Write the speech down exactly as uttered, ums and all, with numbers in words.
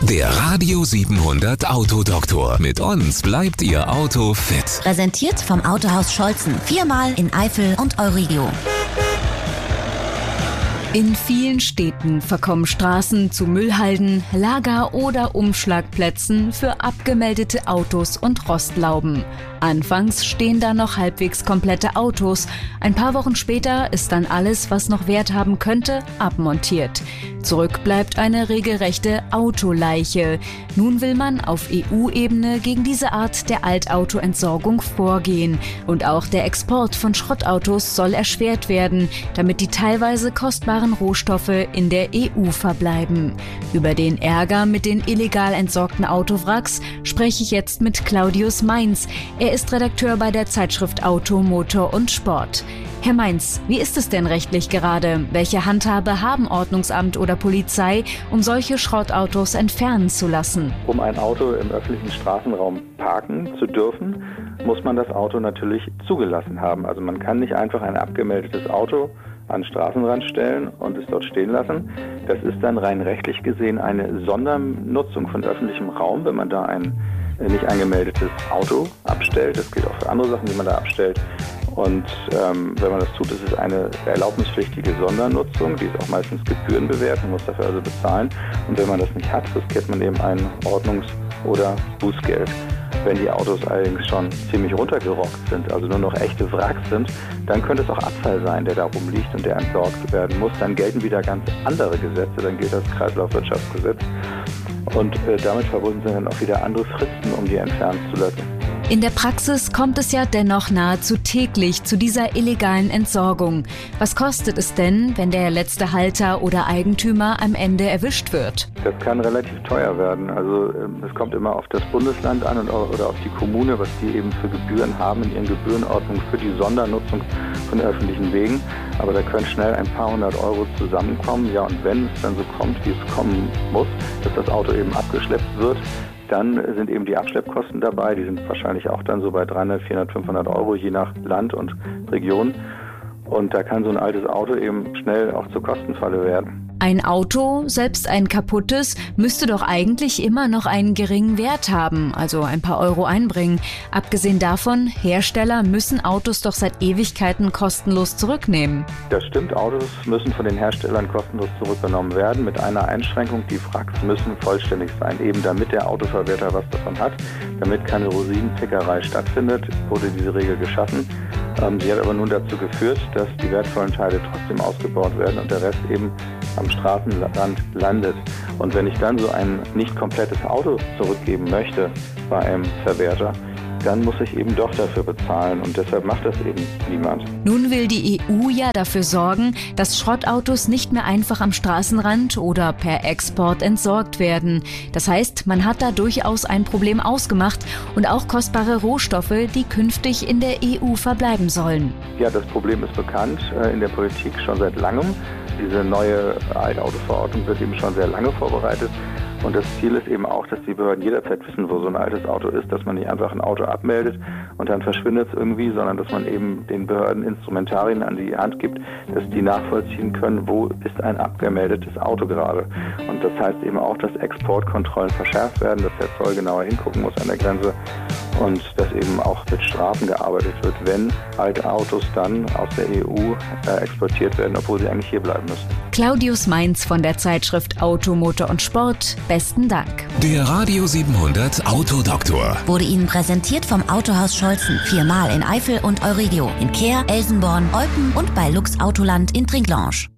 Der Radio siebenhundert Autodoktor. Mit uns bleibt Ihr Auto fit. Präsentiert vom Autohaus Scholzen. Viermal in Eifel und Euregio. In vielen Städten verkommen Straßen zu Müllhalden, Lager- oder Umschlagplätzen für abgemeldete Autos und Rostlauben. Anfangs stehen da noch halbwegs komplette Autos. Ein paar Wochen später ist dann alles, was noch Wert haben könnte, abmontiert. Zurück bleibt eine regelrechte Autoleiche. Nun will man auf E U-Ebene gegen diese Art der Altautoentsorgung vorgehen. Und auch der Export von Schrottautos soll erschwert werden, damit die teilweise kostbaren Rohstoffe in der E U verbleiben. Über den Ärger mit den illegal entsorgten Autowracks spreche ich jetzt mit Claudius Mainz. Er ist Redakteur bei der Zeitschrift Auto, Motor und Sport. Herr Mainz, wie ist es denn rechtlich gerade? Welche Handhabe haben Ordnungsamt oder Polizei, um solche Schrottautos entfernen zu lassen? Um ein Auto im öffentlichen Straßenraum parken zu dürfen, muss man das Auto natürlich zugelassen haben. Also man kann nicht einfach ein abgemeldetes Auto an den Straßenrand stellen und es dort stehen lassen. Das ist dann rein rechtlich gesehen eine Sondernutzung von öffentlichem Raum, wenn man da ein nicht angemeldetes Auto abstellt. Das gilt auch für andere Sachen, die man da abstellt. Und ähm, wenn man das tut, ist es eine erlaubnispflichtige Sondernutzung, die ist auch meistens gebührenbewertet, man muss dafür also bezahlen. Und wenn man das nicht hat, riskiert man eben ein Ordnungs- oder Bußgeld. Wenn die Autos allerdings schon ziemlich runtergerockt sind, also nur noch echte Wracks sind, dann könnte es auch Abfall sein, der da rumliegt und der entsorgt werden muss. Dann gelten wieder ganz andere Gesetze, dann gilt das Kreislaufwirtschaftsgesetz. Und äh, damit verbunden sind dann auch wieder andere Fristen, um die entfernen zu lassen. In der Praxis kommt es ja dennoch nahezu täglich zu dieser illegalen Entsorgung. Was kostet es denn, wenn der letzte Halter oder Eigentümer am Ende erwischt wird? Das kann relativ teuer werden. Also es kommt immer auf das Bundesland an und auch, oder auf die Kommune, was die eben für Gebühren haben in ihren Gebührenordnungen für die Sondernutzung von öffentlichen Wegen. Aber da können schnell ein paar hundert Euro zusammenkommen. Ja, und wenn es dann so kommt, wie es kommen muss, dass das Auto eben abgeschleppt wird, dann sind eben die Abschleppkosten dabei. Die sind wahrscheinlich auch dann so bei dreihundert, vierhundert, fünfhundert Euro je nach Land und Region. Und da kann so ein altes Auto eben schnell auch zur Kostenfalle werden. Ein Auto, selbst ein kaputtes, müsste doch eigentlich immer noch einen geringen Wert haben, also ein paar Euro einbringen. Abgesehen davon, Hersteller müssen Autos doch seit Ewigkeiten kostenlos zurücknehmen. Das stimmt, Autos müssen von den Herstellern kostenlos zurückgenommen werden, mit einer Einschränkung, die Wracks müssen vollständig sein, eben damit der Autoverwerter was davon hat, damit keine Rosinenpickerei stattfindet, wurde diese Regel geschaffen. Sie hat aber nun dazu geführt, dass die wertvollen Teile trotzdem ausgebaut werden und der Rest eben am Straßenrand landet. Und wenn ich dann so ein nicht komplettes Auto zurückgeben möchte bei einem Verwerter, dann muss ich eben doch dafür bezahlen und deshalb macht das eben niemand. Nun will die E U ja dafür sorgen, dass Schrottautos nicht mehr einfach am Straßenrand oder per Export entsorgt werden. Das heißt, man hat da durchaus ein Problem ausgemacht und auch kostbare Rohstoffe, die künftig in der E U verbleiben sollen. Ja, das Problem ist bekannt in der Politik schon seit langem. Diese neue Altautoverordnung wird eben schon sehr lange vorbereitet. Und das Ziel ist eben auch, dass die Behörden jederzeit wissen, wo so ein altes Auto ist, dass man nicht einfach ein Auto abmeldet und dann verschwindet es irgendwie, sondern dass man eben den Behörden Instrumentarien an die Hand gibt, dass die nachvollziehen können, wo ist ein abgemeldetes Auto gerade. Und das heißt eben auch, dass Exportkontrollen verschärft werden, dass der Zoll genauer hingucken muss an der Grenze und dass eben auch mit Strafen gearbeitet wird, wenn alte Autos dann aus der E U äh, exportiert werden, obwohl sie eigentlich hier bleiben müssen. Claudius Mainz von der Zeitschrift Auto, Motor und Sport. Besten Dank. Der Radio siebenhundert Autodoktor Wurde Ihnen präsentiert vom Autohaus Scholzen. Viermal in Eifel und Euregio. In Kehr, Elsenborn, Eupen und bei Lux Autoland in Trinklange.